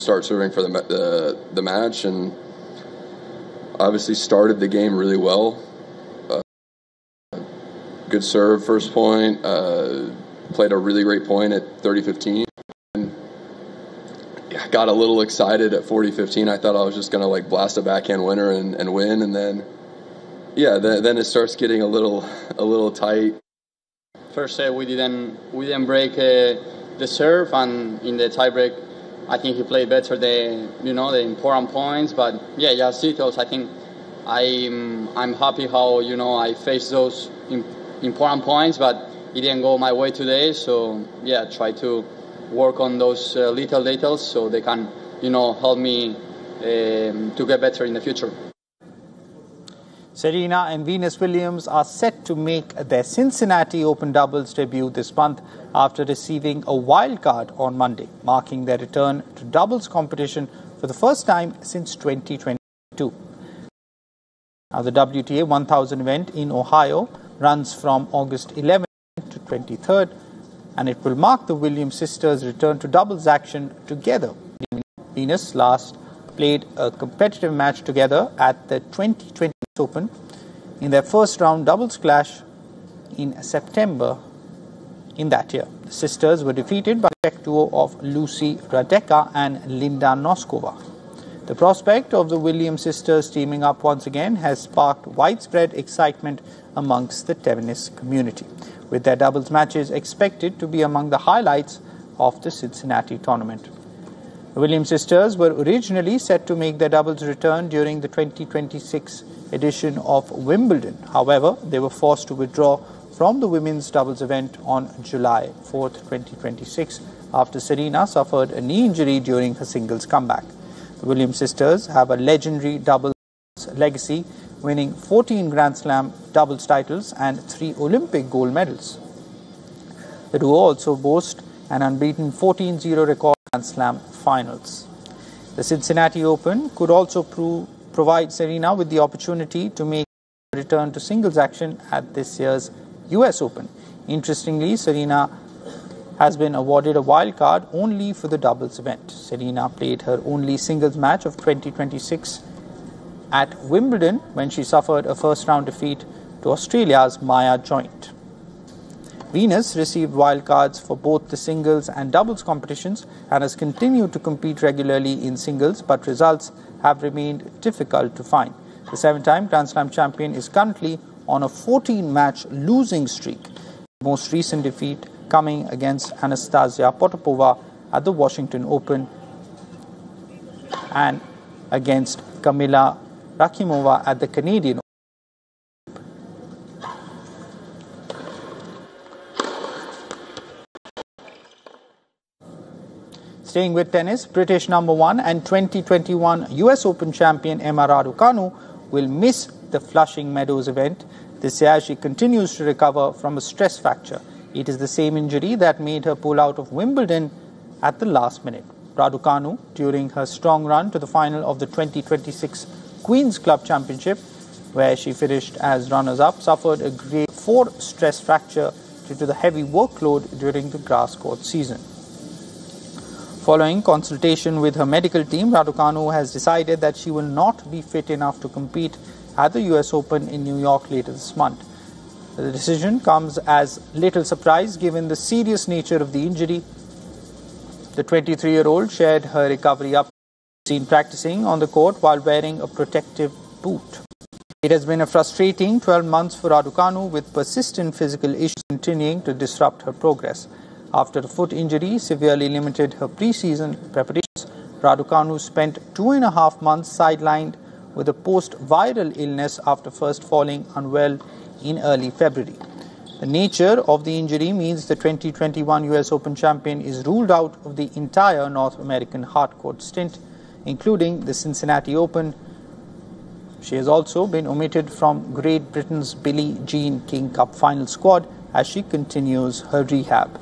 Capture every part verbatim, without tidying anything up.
start serving for the, the the match, and obviously started the game really well. Uh, good serve, first point. Uh, played a really great point at thirty fifteen. And yeah, got a little excited at forty fifteen. I thought I was just gonna like blast a backhand winner and, and win, and then yeah, then, then it starts getting a little a little tight. First set we didn't we didn't break uh, the serve, and in the tiebreak, I think he played better the you know the important points. But yeah, just details. I think I'm I'm happy how you know I faced those important points, but it didn't go my way today. So yeah, try to work on those uh, little details so they can you know help me um, to get better in the future. Serena and Venus Williams are set to make their Cincinnati Open doubles debut this month after receiving a wild card on Monday, marking their return to doubles competition for the first time since twenty twenty-two. Now, the W T A one thousand event in Ohio runs from August eleventh to twenty-third, and it will mark the Williams sisters' return to doubles action together. Venus last played a competitive match together at the twenty twenty Open in their first round doubles clash in September in that year. The sisters were defeated by the Czech duo of Lucy Radecka and Linda Noskova. The prospect of the Williams sisters teaming up once again has sparked widespread excitement amongst the tennis community, with their doubles matches expected to be among the highlights of the Cincinnati tournament. The Williams sisters were originally set to make their doubles return during the twenty twenty-six edition of Wimbledon. However, they were forced to withdraw from the women's doubles event on July fourth, twenty twenty-six, after Serena suffered a knee injury during her singles comeback. The Williams sisters have a legendary doubles legacy, winning fourteen Grand Slam doubles titles and three Olympic gold medals. The duo also boast an unbeaten fourteen zero record Grand Slam finals. The Cincinnati Open could also prove, provide Serena with the opportunity to make a return to singles action at this year's U S Open. Interestingly, Serena has been awarded a wild card only for the doubles event. Serena played her only singles match of twenty twenty-six at Wimbledon when she suffered a first round defeat to Australia's Maya Joint. Venus received wildcards for both the singles and doubles competitions and has continued to compete regularly in singles, but results have remained difficult to find. The seven-time Grand Slam champion is currently on a fourteen-match losing streak, the most recent defeat coming against Anastasia Potapova at the Washington Open and against Kamila Rakimova at the Canadian Open. Staying with tennis, British number one and twenty twenty-one U S Open champion Emma Raducanu will miss the Flushing Meadows event this year as she continues to recover from a stress fracture. It is the same injury that made her pull out of Wimbledon at the last minute. Raducanu, during her strong run to the final of the twenty twenty-six Queen's Club Championship, where she finished as runners-up, suffered a grade four stress fracture due to the heavy workload during the grass court season. Following consultation with her medical team, Raducanu has decided that she will not be fit enough to compete at the U S Open in New York later this month. The decision comes as little surprise given the serious nature of the injury. The twenty-three-year-old shared her recovery up, seen practicing on the court while wearing a protective boot. It has been a frustrating twelve months for Raducanu, with persistent physical issues continuing to disrupt her progress. After a foot injury severely limited her pre-season preparations, Raducanu spent two and a half months sidelined with a post-viral illness after first falling unwell in early February. The nature of the injury means the twenty twenty-one U S Open champion is ruled out of the entire North American hardcourt stint, including the Cincinnati Open. She has also been omitted from Great Britain's Billie Jean King Cup final squad as she continues her rehab.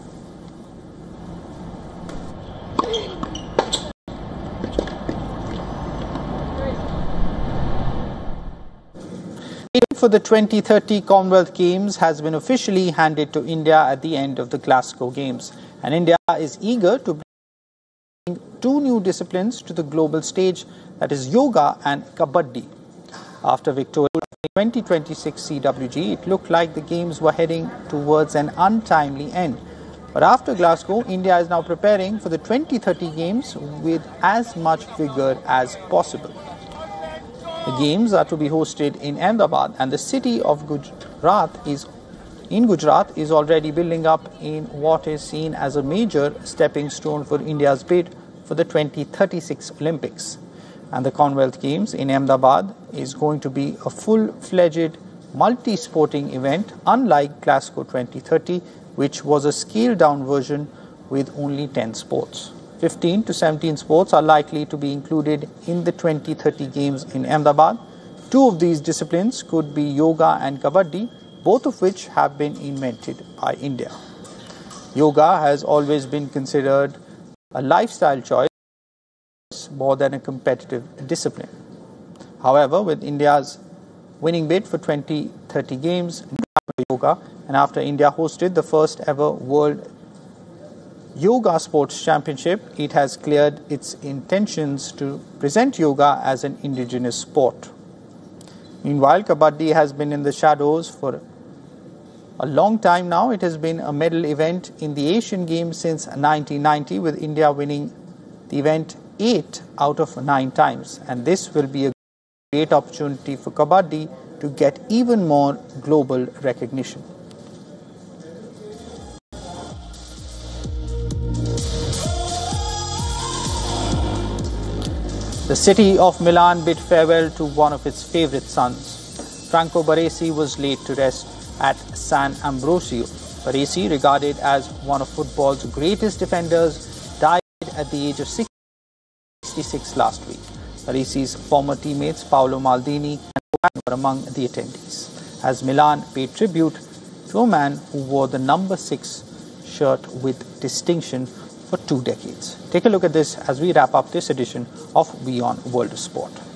For the twenty thirty Commonwealth Games has been officially handed to India at the end of the Glasgow Games, and India is eager to bring two new disciplines to the global stage, that is yoga and kabaddi. After victory in twenty twenty-six C W G, it looked like the games were heading towards an untimely end. But after Glasgow, India is now preparing for the twenty thirty games with as much vigor as possible. The games are to be hosted in Ahmedabad, and the city of Gujarat is in Gujarat is already building up in what is seen as a major stepping stone for India's bid for the twenty thirty-six Olympics. And the Commonwealth Games in Ahmedabad is going to be a full-fledged multi-sporting event, unlike Glasgow twenty thirty, which was a scaled-down version with only ten sports. fifteen to seventeen sports are likely to be included in the twenty thirty Games in Ahmedabad. Two of these disciplines could be yoga and kabaddi, both of which have been invented by India. Yoga has always been considered a lifestyle choice more than a competitive discipline. However, with India's winning bid for twenty thirty Games yoga, and after India hosted the first ever World Yoga Sports Championship, it has cleared its intentions to present yoga as an indigenous sport. Meanwhile, kabaddi has been in the shadows for a long time now. It has been a medal event in the Asian Games since nineteen ninety, with India winning the event eight out of nine times. And this will be a great opportunity for kabaddi to get even more global recognition. The city of Milan bid farewell to one of its favourite sons. Franco Baresi was laid to rest at San Ambrosio. Baresi, regarded as one of football's greatest defenders, died at the age of sixty-six last week. Baresi's former teammates Paolo Maldini and Owen were among the attendees, as Milan paid tribute to a man who wore the number six shirt with distinction for two decades. Take a look at this as we wrap up this edition of Beyond World of Sport.